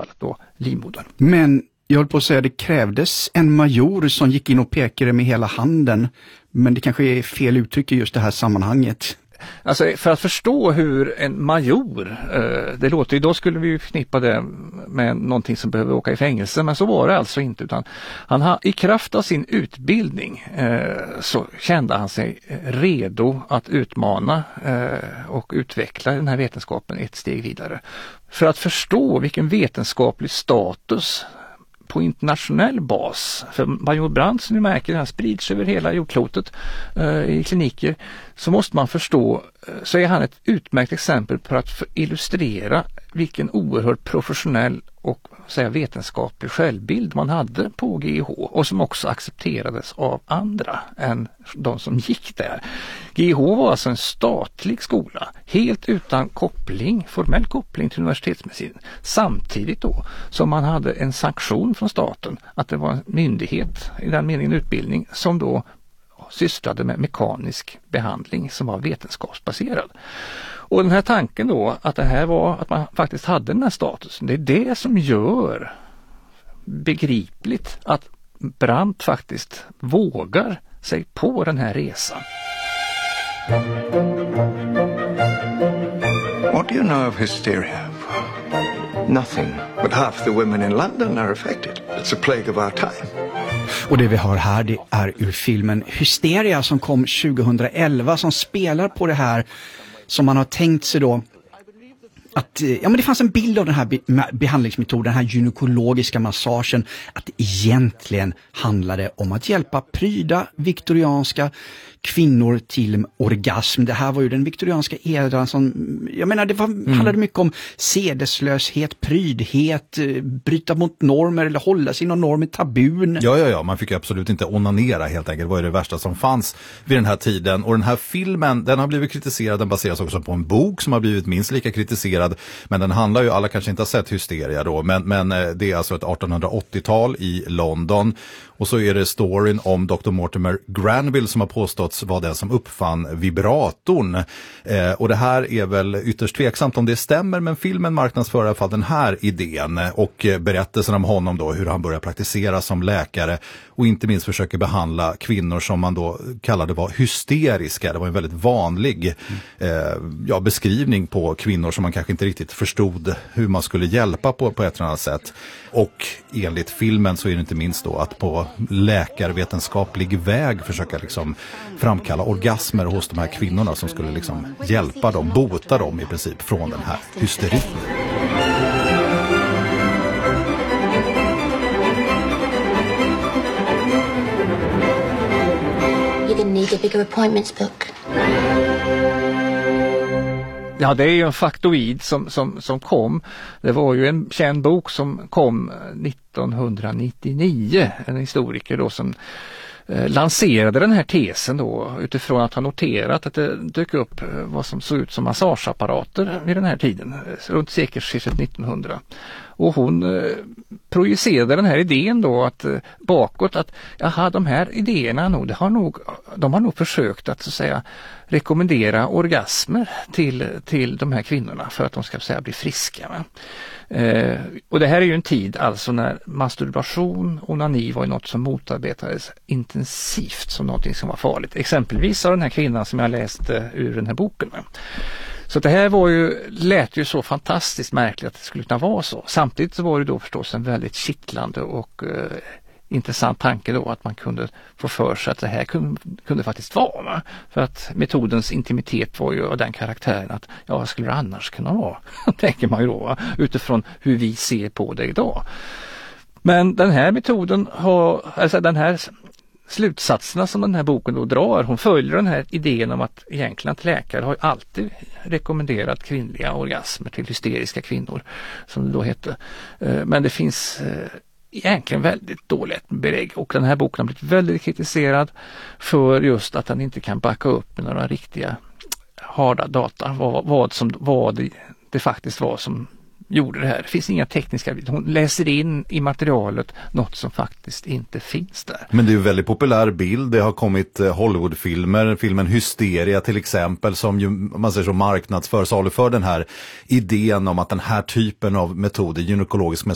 fallet då livmodern. Men jag höll på att säga, det krävdes en major som gick in och pekade med hela handen. Men det kanske är fel uttryck i just det här sammanhanget. Alltså för att förstå hur en major, det låter ju, då skulle vi ju förknippa det med någonting som behöver åka i fängelse, men så var det alltså inte, utan han har i kraft av sin utbildning så kände han sig redo att utmana och utveckla den här vetenskapen ett steg vidare. För att förstå vilken vetenskaplig status på internationell bas, för major Brandt som ni märker, den här sprids över hela jordklotet i kliniker, så måste man förstå, så är han ett utmärkt exempel på att illustrera vilken oerhört professionell och vetenskaplig självbild man hade på GIH och som också accepterades av andra än de som gick där. GIH var alltså en statlig skola, helt utan formell koppling till universitetsmedicin. Samtidigt då som man hade en sanktion från staten att det var en myndighet, i den meningen utbildning, som då sysslade med mekanisk behandling som var vetenskapsbaserad. Och den här tanken då att det här var att man faktiskt hade den här statusen, det är det som gör begripligt att Brandt faktiskt vågar sig på den här resan. What do you know of hysteria? Nothing. But half the women in London are affected. It's a plague of our time. Och det vi har här, det är ur filmen Hysteria som kom 2011, som spelar på det här som man har tänkt sig då att men det fanns en bild av den här behandlingsmetoden, den här gynekologiska massagen, att det egentligen handlade om att hjälpa pryda viktorianska kvinnor till orgasm. Det här var ju den viktorianska eran som, handlade mycket om sedeslöshet, prydhet, bryta mot normer eller hålla sig inom normer, tabun. Ja, man fick ju absolut inte onanera helt enkelt. Det var ju det värsta som fanns vid den här tiden. Och den här filmen, den har blivit kritiserad, den baseras också på en bok som har blivit minst lika kritiserad. Men den handlar ju, alla kanske inte har sett Hysteria då, men det är alltså ett 1880-tal i London. Och så är det storyn om Dr. Mortimer Granville som har påståtts vara den som uppfann vibratorn. Och det här är väl ytterst tveksamt om det stämmer, men filmen marknadsför i alla fall den här idén och berättelsen om honom då, hur han börjar praktisera som läkare och inte minst försöker behandla kvinnor som man då kallade var hysteriska. Det var en väldigt vanlig beskrivning på kvinnor som man kanske inte riktigt förstod hur man skulle hjälpa på ett eller annat sätt. Och enligt filmen så är det inte minst då att på läkarvetenskaplig väg försöka liksom framkalla orgasmer hos de här kvinnorna som skulle liksom hjälpa dem, bota dem i princip från den här hysterin. You're gonna need a bigger appointments book. Ja, det är ju en faktoid som kom. Det var ju en känd bok som kom 1999. En historiker då som lanserade den här tesen då utifrån att ha noterat att det dök upp vad som såg ut som massageapparater vid den här tiden, runt sekelskiftet 1900. Och hon projicerade den här idén då att bakåt att de här idéerna de har nog försökt att så att säga rekommendera orgasmer till de här kvinnorna för att de ska bli friska. Va? Och det här är ju en tid alltså när masturbation och onani var något som motarbetades intensivt som någonting som var farligt. Exempelvis av den här kvinnan som jag läste ur den här boken. Va? Så det här lät ju så fantastiskt märkligt att det skulle kunna vara så. Samtidigt så var det då förstås en väldigt kittlande och intressant tanke då att man kunde få för sig att det här kunde faktiskt vara. Va? För att metodens intimitet var ju av den karaktären att vad skulle det annars kunna vara? Tänker man ju då, va? Utifrån hur vi ser på det idag. Men den här metoden den här slutsatserna som den här boken då drar, hon följer den här idén om att egentligen att läkare har alltid rekommenderat kvinnliga orgasmer till hysteriska kvinnor som det då hette. Men det finns egentligen väldigt dåligt belägg och den här boken har blivit väldigt kritiserad för just att den inte kan backa upp med några riktiga harda data vad det faktiskt var som gjorde det här. Det finns inga tekniska, hon läser in i materialet något som faktiskt inte finns där. Men det är ju en väldigt populär bild. Det har kommit Hollywoodfilmer, filmen Hysteria till exempel, som ju, man säger så, marknadsför, saluför den här idén om att den här typen av metoder, gynekologisk